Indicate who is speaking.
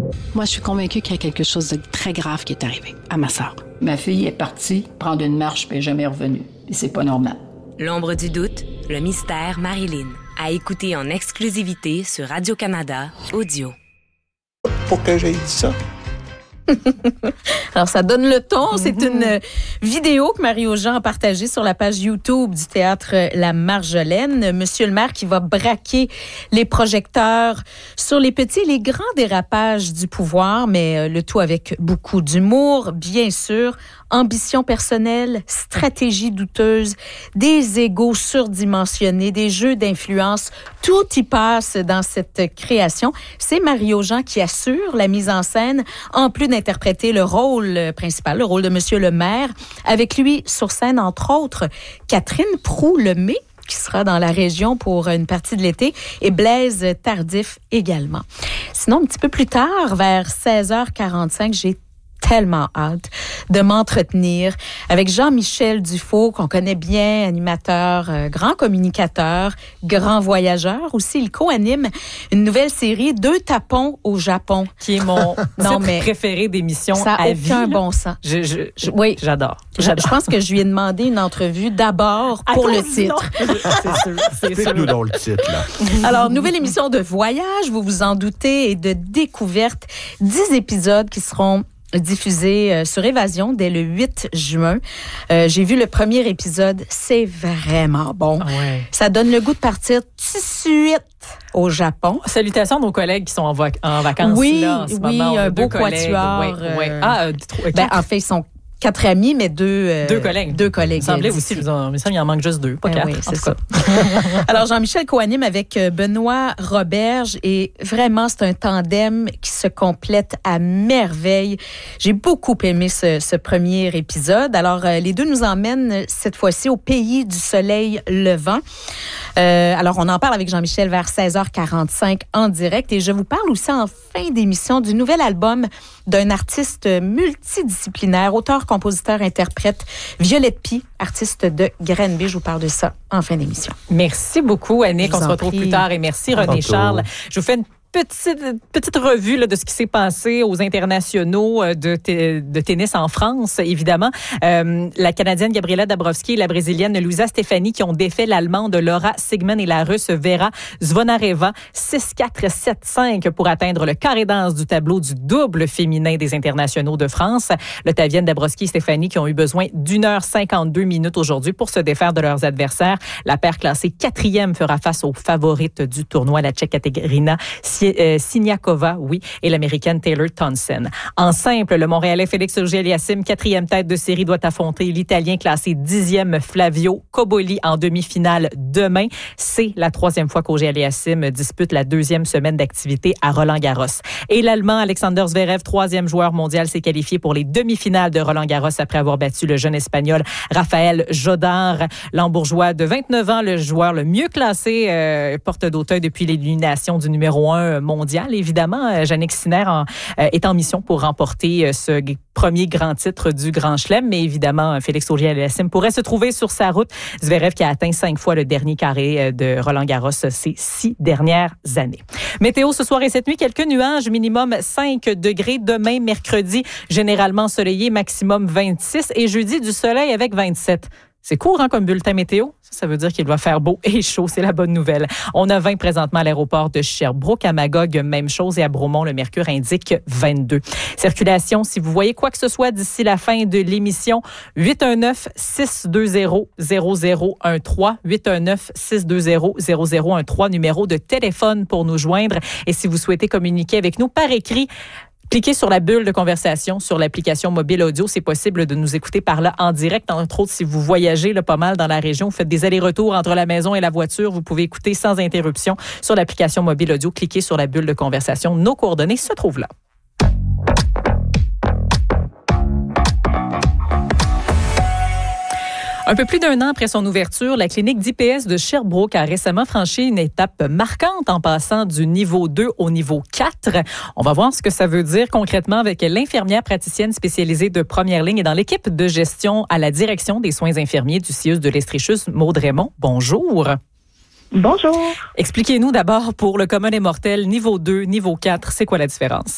Speaker 1: Moi, je suis convaincue qu'il y a quelque chose de très grave qui est arrivé à ma sœur.
Speaker 2: Ma fille est partie prendre une marche puis elle n'est jamais revenue. Et c'est pas normal.
Speaker 3: L'ombre du doute, le mystère Marilyn. À écouter en exclusivité sur Radio-Canada Audio.
Speaker 4: Pour que j'aie dit ça.
Speaker 5: Alors, ça donne le ton. C'est une vidéo que Mario Jean a partagée sur la page YouTube du théâtre La Marjolaine. Monsieur le maire qui va braquer les projecteurs sur les petits et les grands dérapages du pouvoir, mais le tout avec beaucoup d'humour, bien sûr, ambition personnelle, stratégie douteuse, des égos surdimensionnés, des jeux d'influence. Tout y passe dans cette création. C'est Mario Jean qui assure la mise en scène, en plus d'interpréter le rôle principal, le rôle de Monsieur le maire. Avec lui sur scène, entre autres, Catherine Proulx-Lemay, qui sera dans la région pour une partie de l'été, et Blaise Tardif également. Sinon, un petit peu plus tard, vers 16h45, j'ai tellement hâte de m'entretenir avec Jean-Michel Dufault, qu'on connaît bien, animateur, grand communicateur, grand voyageur. Aussi, il co-anime une nouvelle série, 2 tapons au Japon.
Speaker 6: Qui est mon titre préféré d'émission à vie.
Speaker 5: Ça n'a aucun bon sens.
Speaker 6: Oui, j'adore.
Speaker 5: Je pense que je lui ai demandé une entrevue d'abord pour le titre.
Speaker 4: C'est sûr. Nous dans le titre, là.
Speaker 5: Alors, nouvelle émission de voyage, vous vous en doutez, et de découverte. 10 épisodes qui seront diffusé sur Évasion dès le 8 juin. J'ai vu le premier épisode. C'est vraiment bon.
Speaker 6: Ouais.
Speaker 5: Ça donne le goût de partir tout de suite au Japon.
Speaker 6: Salutations à nos collègues qui sont en vacances là, en ce moment.
Speaker 5: Un beau quatuor. En fait, ils sont 4 amis, mais 2
Speaker 6: collègues.
Speaker 5: 2 collègues.
Speaker 6: Il semblait aussi, il en manque juste 2, pas 4.
Speaker 5: Oui, c'est ça. Alors, Jean-Michel co-anime avec Benoît Roberge et vraiment, c'est un tandem qui se complète à merveille. J'ai beaucoup aimé ce premier épisode. Alors, les deux nous emmènent cette fois-ci au pays du soleil levant. Alors, on en parle avec Jean-Michel vers 16h45 en direct et je vous parle aussi en fin d'émission du nouvel album d'un artiste multidisciplinaire, auteur, compositeur, interprète, Violette Pie, artiste de Granby. Je vous parle de ça en fin d'émission.
Speaker 6: Merci beaucoup, Annick. On se retrouve plus tard. Et merci, René Charles. Je vous fais une petite revue là, de ce qui s'est passé aux internationaux de tennis en France, évidemment. La Canadienne Gabriela Dabrowski et la Brésilienne Luisa Stefani qui ont défait l'Allemande Laura Sigmund et la Russe Vera Zvonareva 6-4, 7-5 pour atteindre le carré d'as du tableau du double féminin des internationaux de France. L'Ottavienne Dabrowski et Stefani qui ont eu besoin d'1h52 aujourd'hui pour se défaire de leurs adversaires. La paire classée 4e fera face aux favorites du tournoi, la Tchèque Kateřina Siniakova, et l'Américaine Taylor Townsend. En simple, le Montréalais Félix Auger-Aliassime, 4e tête de série, doit affronter l'Italien classé 10e Flavio Cobolli en demi-finale demain. C'est la 3e fois qu'Auger-Aliassime dispute la 2e semaine d'activité à Roland-Garros. Et l'Allemand Alexander Zverev, 3e joueur mondial, s'est qualifié pour les demi-finales de Roland-Garros après avoir battu le jeune Espagnol Raphaël Jodar. L'Hambourgeois de 29 ans, le joueur le mieux classé, porte d'Auteuil depuis l'élimination du numéro 1 mondial. Évidemment, Jannik Sinner est en mission pour remporter ce premier grand titre du Grand Chelem, mais évidemment, Félix Auger-Aliassime pourrait se trouver sur sa route. Zverev qui a atteint 5 fois le dernier carré de Roland-Garros ces 6 dernières années. Météo ce soir et cette nuit, quelques nuages, minimum 5 degrés. Demain, mercredi, généralement ensoleillé, maximum 26. Et jeudi, du soleil avec 27. C'est court comme bulletin météo. Ça veut dire qu'il va faire beau et chaud. C'est la bonne nouvelle. On a 20 présentement à l'aéroport de Sherbrooke. À Magog, même chose. Et à Bromont, le mercure indique 22. Circulation, si vous voyez quoi que ce soit d'ici la fin de l'émission, 819-620-0013. 819-620-0013, numéro de téléphone pour nous joindre. Et si vous souhaitez communiquer avec nous par écrit, cliquez sur la bulle de conversation sur l'application mobile audio. C'est possible de nous écouter par là en direct. Entre autres, si vous voyagez pas mal dans la région, vous faites des allers-retours entre la maison et la voiture, vous pouvez écouter sans interruption sur l'application mobile audio. Cliquez sur la bulle de conversation. Nos coordonnées se trouvent là. Un peu plus d'1 an après son ouverture, la clinique d'IPS de Sherbrooke a récemment franchi une étape marquante en passant du niveau 2 au niveau 4. On va voir ce que ça veut dire concrètement avec l'infirmière praticienne spécialisée de première ligne et dans l'équipe de gestion à la direction des soins infirmiers du CIUS de l'Estrichus, Maude Raymond. Bonjour.
Speaker 7: Bonjour.
Speaker 6: Expliquez-nous d'abord pour le commun des mortels, niveau 2, niveau 4, c'est quoi la différence?